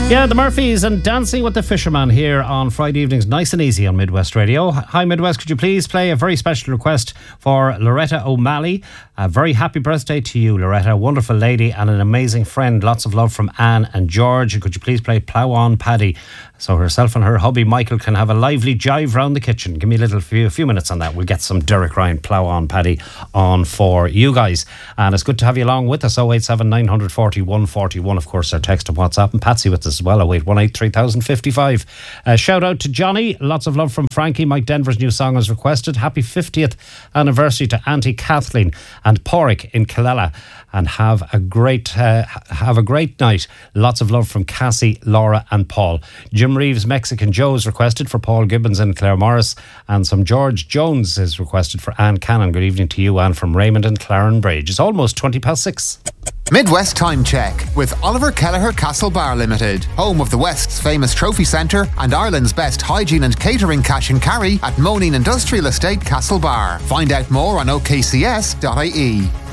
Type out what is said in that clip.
Yeah, the Murphys and Dancing with the Fisherman here on Friday evenings, nice and easy on Midwest Radio. Hi Midwest, could you please play a very special request for Loretta O'Malley? A very happy birthday to you, Loretta, a wonderful lady and an amazing friend. Lots of love from Anne and George. And could you please play Plough On Paddy, so herself and her hubby Michael can have a lively jive round the kitchen. Give me a few minutes on that. We'll get some Derek Ryan Plough On Paddy on for you guys. And it's good to have you along with us. 087 940 141, of course, our text and WhatsApp. And Patsy with us as well, 0818 3055. Shout out to Johnny. Lots of love from Frankie. Mike Denver's new song is requested. Happy 50th anniversary to Auntie Kathleen and Porrick in Killala. And have a great night. Lots of love from Cassie, Laura and Paul. Jim Reeves' Mexican Joe is requested for Paul Gibbons and Claire Morris. And some George Jones is requested for Anne Cannon. Good evening to you, Anne, from Raymond and Clarenbridge. It's almost 6:20. Midwest Time Check with Oliver Kelleher Castle Bar Limited, home of the West's famous trophy centre and Ireland's best hygiene and catering cash and carry at Moneen Industrial Estate Castle Bar. Find out more on okcs.ie.